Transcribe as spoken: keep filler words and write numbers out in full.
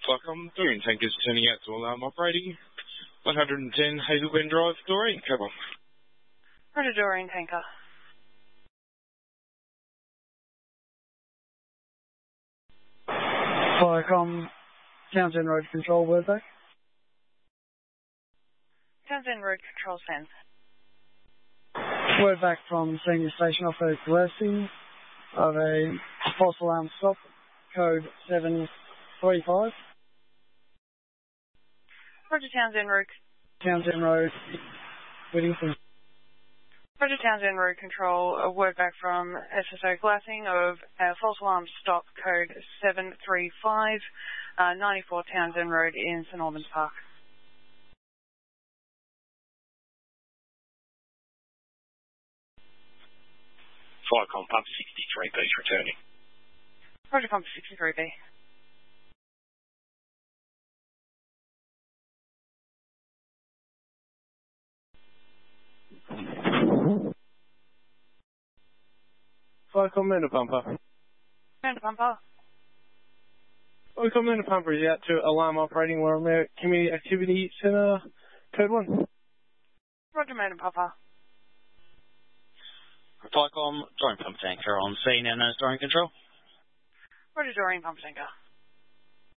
Welcome. Dorian Tankers turning out to alarm operating. one hundred ten Hazel Glen Drive, Doreen. Come on. Roger, Dorian Tanker. Viacom, Townsend Road Control, word back. Townsend Road Control sends. Word back from Senior Station Officer Gillespie of a false alarm stop, code seven three five. Roger, Townsend Road. Townsend Road, Whittington. Roger, Townsend Road Control, a word back from S S O Glassing of a false alarm stop, code seven three five, uh, ninety-four Townsend Road in St Albans Park. Viacom Pump sixty-three B is returning. Roger, Pump sixty-three B. Viacom Manor Pumper. Manor Pumper. Viacom Manor Pumper is out to alarm operating Warramia Community Activity Centre, code one. Roger, Manor Pumper. Viacom, Dorian Pump Tanker on scene and as Dorian Control. Roger, Dorian Pump Tanker.